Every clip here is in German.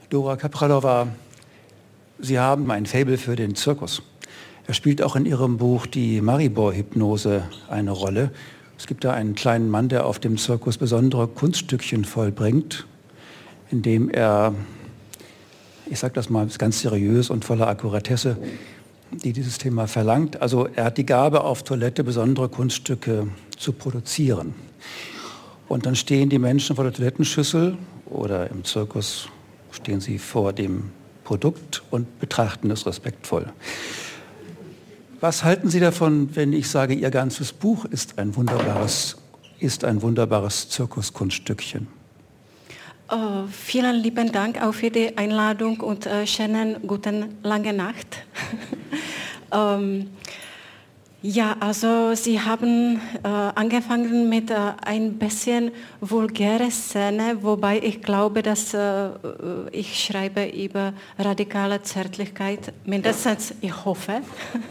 Dora Kapralova, Sie haben ein Faible für den Zirkus. Er spielt auch in Ihrem Buch die Maribor-Hypnose eine Rolle. Es gibt da einen kleinen Mann, der auf dem Zirkus besondere Kunststückchen vollbringt, indem er, ich sage das mal ganz seriös und voller Akkuratesse, die dieses Thema verlangt. Also er hat die Gabe, auf Toilette besondere Kunststücke zu produzieren. Und dann stehen die Menschen vor der Toilettenschüssel oder im Zirkus stehen sie vor dem Produkt und betrachten es respektvoll. Was halten Sie davon, wenn ich sage, Ihr ganzes Buch ist ein wunderbares Zirkuskunststückchen? Vielen lieben Dank auch für die Einladung und schönen guten lange Nacht. Ja, also Sie haben angefangen mit ein bisschen vulgäre Szene, wobei ich glaube, dass ich schreibe über radikale Zärtlichkeit, mindestens ich hoffe.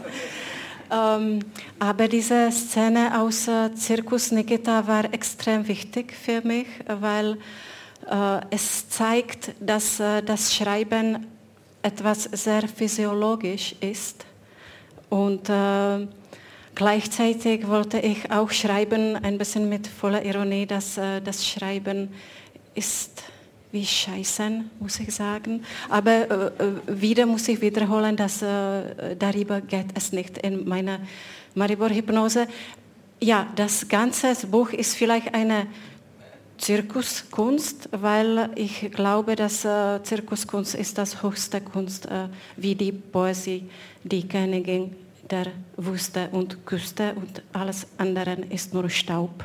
Aber diese Szene aus Zirkus Nikita war extrem wichtig für mich, weil es zeigt, dass das Schreiben etwas sehr physiologisch ist. Und gleichzeitig wollte ich auch schreiben, ein bisschen mit voller Ironie, dass das Schreiben ist wie Scheißen, muss ich sagen. Aber wieder muss ich wiederholen, dass darüber geht es nicht in meiner Maribor-Hypnose. Ja, das ganze Buch ist vielleicht eine Zirkuskunst, weil ich glaube, dass Zirkuskunst ist das höchste Kunst, wie die Poesie, die Königin der Wüste und Küste und alles andere ist nur Staub.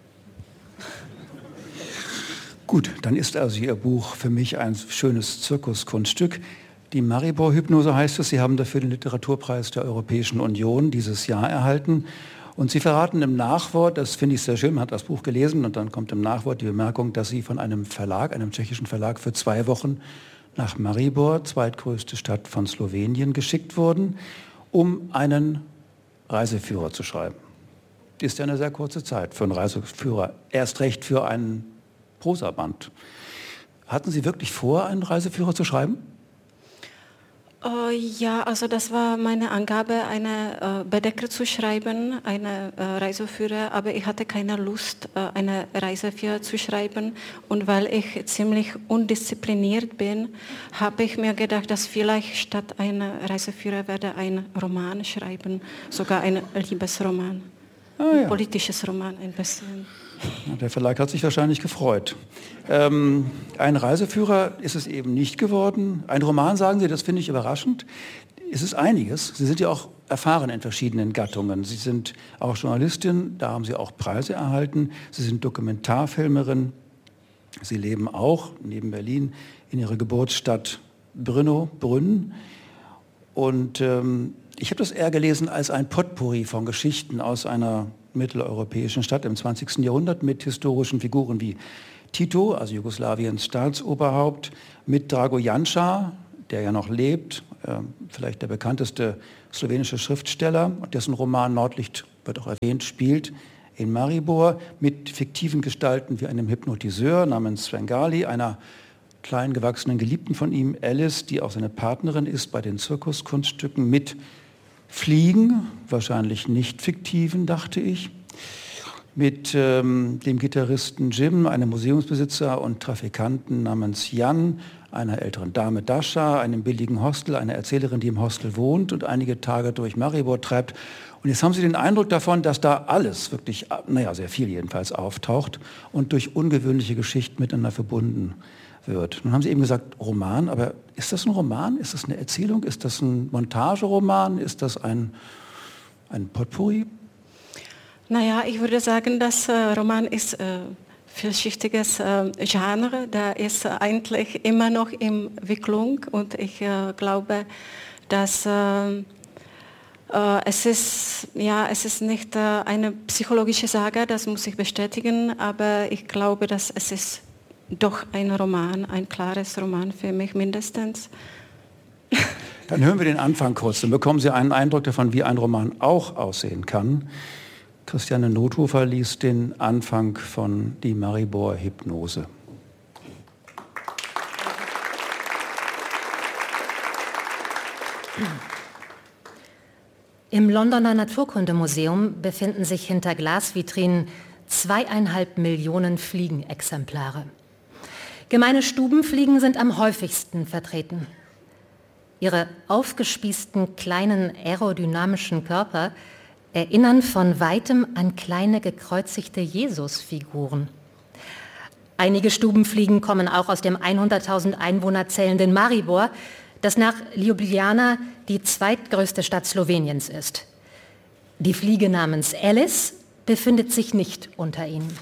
Gut, dann ist also Ihr Buch für mich ein schönes Zirkuskunststück. Die Maribor-Hypnose heißt es. Sie haben dafür den Literaturpreis der Europäischen Union dieses Jahr erhalten. Und Sie verraten im Nachwort, das finde ich sehr schön, man hat das Buch gelesen und dann kommt im Nachwort die Bemerkung, dass Sie von einem Verlag, einem tschechischen Verlag, für 2 Wochen nach Maribor, zweitgrößte Stadt von Slowenien, geschickt wurden, um einen Reiseführer zu schreiben. Das ist ja eine sehr kurze Zeit für einen Reiseführer, erst recht für einen Prosaband. Hatten Sie wirklich vor, einen Reiseführer zu schreiben? Ja, also das war meine Angabe, eine Bedecker zu schreiben, eine Reiseführer, aber ich hatte keine Lust, eine Reiseführer zu schreiben. Und weil ich ziemlich undiszipliniert bin, habe ich mir gedacht, dass vielleicht statt einer Reiseführer werde ein Roman schreiben, sogar ein Liebesroman, ein politisches Roman ein bisschen. Der Verlag hat sich wahrscheinlich gefreut. Ein Reiseführer ist es eben nicht geworden. Ein Roman, sagen Sie, das finde ich überraschend. Es ist einiges. Sie sind ja auch erfahren in verschiedenen Gattungen. Sie sind auch Journalistin, da haben Sie auch Preise erhalten. Sie sind Dokumentarfilmerin. Sie leben auch neben Berlin in Ihrer Geburtsstadt Brno. Und ich habe das eher gelesen als ein Potpourri von Geschichten aus einer mitteleuropäischen Stadt im 20. Jahrhundert mit historischen Figuren wie Tito, also Jugoslawiens Staatsoberhaupt, mit Drago Janša, der ja noch lebt, vielleicht der bekannteste slowenische Schriftsteller, dessen Roman Nordlicht wird auch erwähnt, spielt in Maribor, mit fiktiven Gestalten wie einem Hypnotiseur namens Svengali, einer klein gewachsenen Geliebten von ihm, Alice, die auch seine Partnerin ist bei den Zirkuskunststücken, mit Fliegen, wahrscheinlich nicht fiktiven, dachte ich, mit dem Gitarristen Jim, einem Museumsbesitzer und Trafikanten namens Jan, einer älteren Dame Dasha, einem billigen Hostel, einer Erzählerin, die im Hostel wohnt und einige Tage durch Maribor treibt. Und jetzt haben Sie den Eindruck davon, dass da alles wirklich, naja, sehr viel jedenfalls auftaucht und durch ungewöhnliche Geschichten miteinander verbunden wird. Nun haben Sie eben gesagt, Roman, aber ist das ein Roman? Ist das eine Erzählung? Ist das ein Montageroman? Ist das ein Potpourri? Naja, ich würde sagen, das Roman ist vielschichtiges Genre. Da ist eigentlich immer noch in Entwicklung und ich glaube, dass es ist nicht eine psychologische Sage, das muss ich bestätigen, aber ich glaube, dass es ist doch ein Roman, ein klares Roman für mich mindestens. Dann hören wir den Anfang kurz, dann bekommen Sie einen Eindruck davon, wie ein Roman auch aussehen kann. Christiane Nothofer liest den Anfang von Die Maribor-Hypnose. Im Londoner Naturkundemuseum befinden sich hinter Glasvitrinen 2,5 Millionen Fliegenexemplare. Gemeine Stubenfliegen sind am häufigsten vertreten. Ihre aufgespießten kleinen aerodynamischen Körper erinnern von weitem an kleine gekreuzigte Jesusfiguren. Einige Stubenfliegen kommen auch aus dem 100.000 Einwohner zählenden Maribor, das nach Ljubljana die zweitgrößte Stadt Sloweniens ist. Die Fliege namens Alice befindet sich nicht unter ihnen.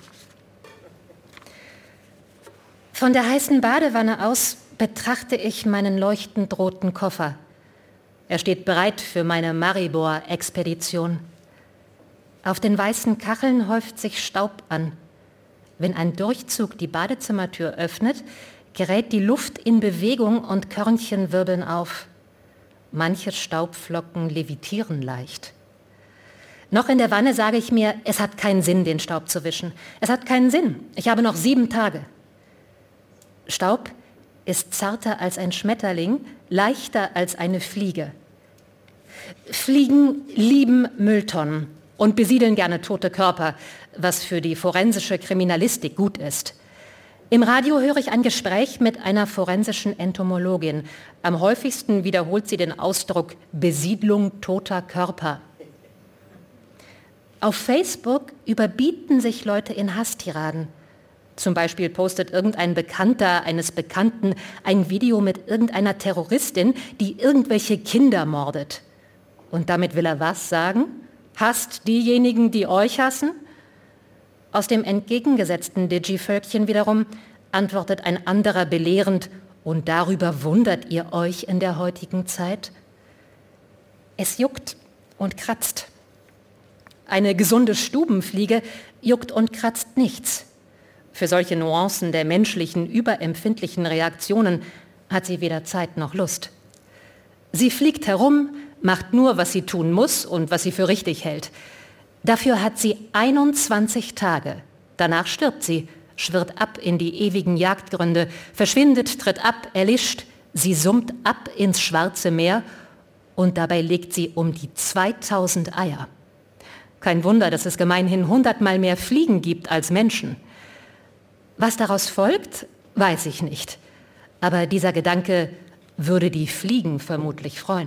Von der heißen Badewanne aus betrachte ich meinen leuchtend roten Koffer. Er steht bereit für meine Maribor-Expedition. Auf den weißen Kacheln häuft sich Staub an. Wenn ein Durchzug die Badezimmertür öffnet, gerät die Luft in Bewegung und Körnchen wirbeln auf. Manche Staubflocken levitieren leicht. Noch in der Wanne sage ich mir, es hat keinen Sinn, den Staub zu wischen. Es hat keinen Sinn. Ich habe noch 7 Tage. Staub ist zarter als ein Schmetterling, leichter als eine Fliege. Fliegen lieben Mülltonnen und besiedeln gerne tote Körper, was für die forensische Kriminalistik gut ist. Im Radio höre ich ein Gespräch mit einer forensischen Entomologin. Am häufigsten wiederholt sie den Ausdruck Besiedlung toter Körper. Auf Facebook überbieten sich Leute in Hasstiraden. Zum Beispiel postet irgendein Bekannter eines Bekannten ein Video mit irgendeiner Terroristin, die irgendwelche Kinder mordet. Und damit will er was sagen? Hasst diejenigen, die euch hassen? Aus dem entgegengesetzten Digi-Völkchen wiederum antwortet ein anderer belehrend, und darüber wundert ihr euch in der heutigen Zeit? Es juckt und kratzt. Eine gesunde Stubenfliege juckt und kratzt nichts. Für solche Nuancen der menschlichen, überempfindlichen Reaktionen hat sie weder Zeit noch Lust. Sie fliegt herum, macht nur, was sie tun muss und was sie für richtig hält. Dafür hat sie 21 Tage. Danach stirbt sie, schwirrt ab in die ewigen Jagdgründe, verschwindet, tritt ab, erlischt. Sie summt ab ins Schwarze Meer und dabei legt sie um die 2000 Eier. Kein Wunder, dass es gemeinhin 100-mal mehr Fliegen gibt als Menschen. Was daraus folgt, weiß ich nicht. Aber dieser Gedanke würde die Fliegen vermutlich freuen.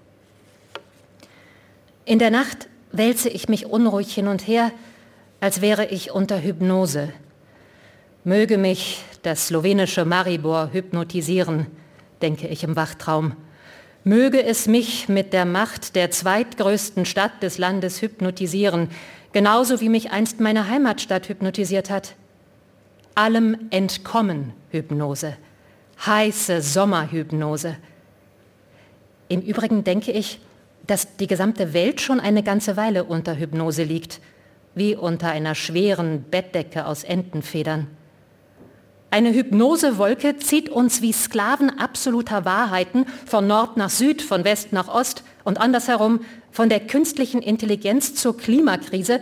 In der Nacht wälze ich mich unruhig hin und her, als wäre ich unter Hypnose. Möge mich das slowenische Maribor hypnotisieren, denke ich im Wachtraum. Möge es mich mit der Macht der zweitgrößten Stadt des Landes hypnotisieren, genauso wie mich einst meine Heimatstadt hypnotisiert hat. Allem entkommen Hypnose, heiße Sommerhypnose. Im Übrigen denke ich, dass die gesamte Welt schon eine ganze Weile unter Hypnose liegt, wie unter einer schweren Bettdecke aus Entenfedern. Eine Hypnosewolke zieht uns wie Sklaven absoluter Wahrheiten von Nord nach Süd, von West nach Ost und andersherum von der künstlichen Intelligenz zur Klimakrise